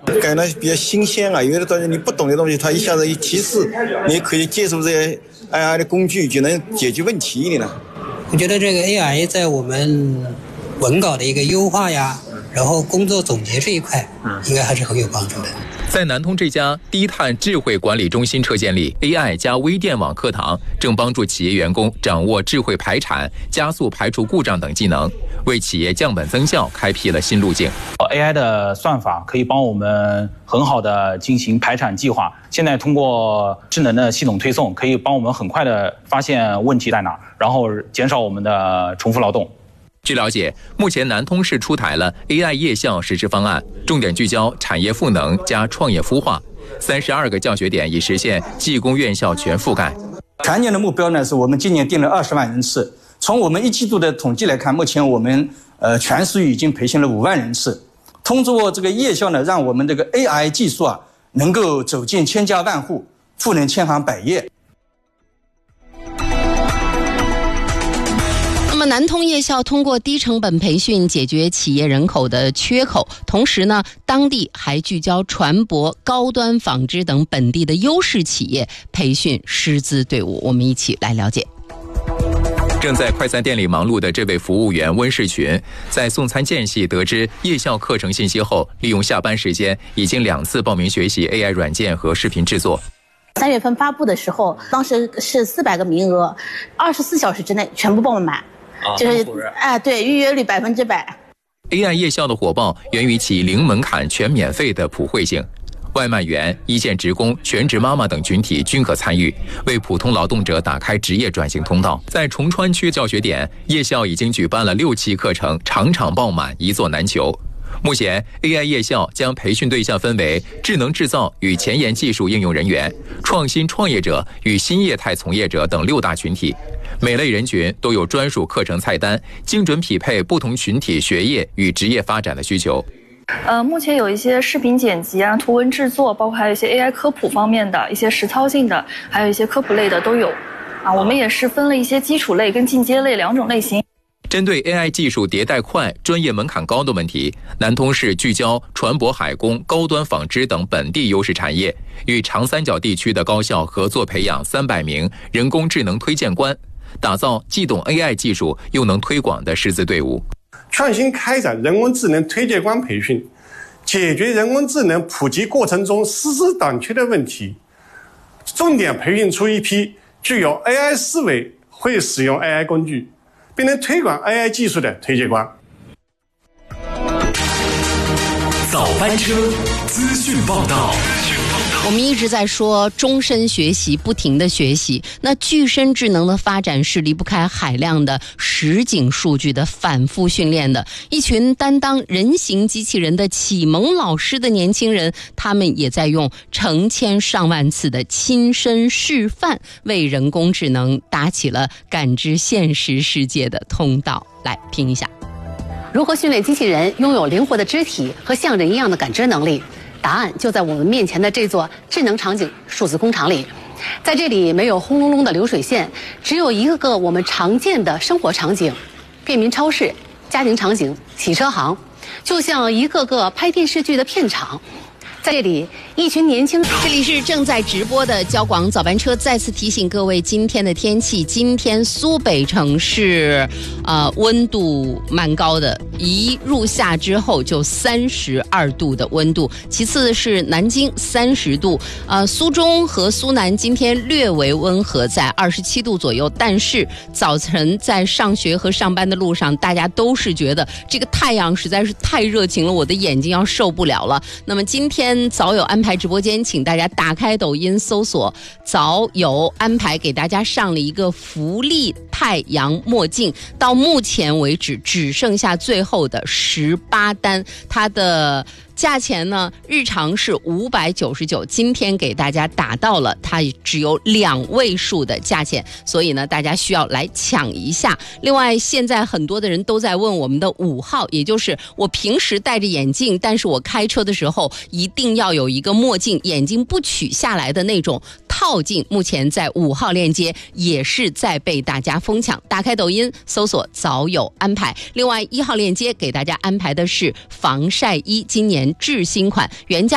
感到比较新鲜啊，有的东西你不懂的东西，它一下子一提示，你可以借助这些 AI 的工具就能解决问题的呢。 我觉得这个 AI 在我们文稿的一个优化呀，然后工作总结这一块，应该还是很有帮助的。 在南通这家低碳智慧管理中心车间里 ，AI 加微电网课堂正帮助企业员工掌握智慧排产、加速排除故障等技能，为企业降本增效开辟了新路径。 AI 的算法可以帮我们很好的进行排产计划。现在通过智能的系统推送，可以帮我们很快的发现问题在哪，然后减少我们的重复劳动。 据了解，目前南通市出台了 AI 夜校实施方案，重点聚焦产业赋能加创业孵化，32个教学点已实现技工院校全覆盖。 全年的目标呢，是我们今年定了20万人次。从我们1季度的统计来看，目前我们全市域已经培训了5万人次。通过这个夜校呢，让我们这个 AI 技术能够走进千家万户，赋能千行百业。 那么南通夜校通过低成本培训解决企业人口的缺口，同时呢，当地还聚焦船舶、高端纺织等本地的优势企业，培训师资队伍。我们一起来了解。 正在快餐店里忙碌的这位服务员温世群，在送餐间隙得知夜校课程信息后，利用下班时间已经2次报名学习 AI 软件和视频制作。 3月份发布的时候，当时是400个名额，24小时之内全部爆满，就是对，预约率100%。 AI 夜校的火爆源于其零门槛、全免费的普惠性。外卖员、一线职工、全职妈妈等群体均可参与，为普通劳动者打开职业转型通道。在崇川区教学点，夜校已经举办了6期课程，场场爆满，一座难求。目前 AI 夜校将培训对象分为智能制造与前沿技术应用人员、创新创业者与新业态从业者等6大群体，每类人群都有专属课程菜单，精准匹配不同群体学业与职业发展的需求。 目前有一些视频剪辑啊、图文制作，包括还有一些 AI 科普方面的一些实操性的，还有一些科普类的都有。我们也是分了一些基础类跟进阶类2种类型。 针对 AI 技术迭代快、专业门槛高的问题，南通市聚焦船舶海工、高端纺织等本地优势产业，与长三角地区的高校合作培养300名人工智能推荐官，打造既懂 AI 技术又能推广的师资队伍。 创新开展人工智能推荐官培训，解决人工智能普及过程中师资短缺的问题，重点培训出一批具有 AI 思维、会使用 AI 工具并能推广 AI 技术的推荐官。 早班车资讯报道。 我们一直在说终身学习，不停的学习。那具身智能的发展是离不开海量的实景数据的反复训练的。一群担当人形机器人的启蒙老师的年轻人，他们也在用成千上万次的亲身示范，为人工智能搭起了感知现实世界的通道。来听一下， 如何训练机器人拥有灵活的肢体和像人一样的感知能力？答案就在我们面前的这座智能场景数字工厂里。在这里没有轰隆隆的流水线，只有一个个我们常见的生活场景，便民超市、家庭场景、洗车行，就像一个个拍电视剧的片场。在这里，一群年轻人。 这里是正在直播的交广早班车，再次提醒各位今天的天气。今天苏北城市温度蛮高的，一入夏之后就32度的温度。其次是南京30度，苏中和苏南今天略为温和，在27度左右。但是早晨在上学和上班的路上，大家都是觉得这个太阳实在是太热情了，我的眼睛要受不了了。那么今天早有安排直播间，请大家打开抖音搜索早有安排，给大家上了一个福利太阳墨镜，到目前为止只剩下最后的18单，它的价钱呢，日常是599，今天给大家打到了它只有2位数的价钱，所以呢，大家需要来抢一下。另外，现在很多的人都在问我们的5号，也就是我平时戴着眼镜，但是我开车的时候一定要有一个墨镜，眼睛不取下来的那种套镜，目前在5号链接也是在被大家疯抢。打开抖音搜索早有安排。另外1号链接给大家安排的是防晒衣，今年最新款，原价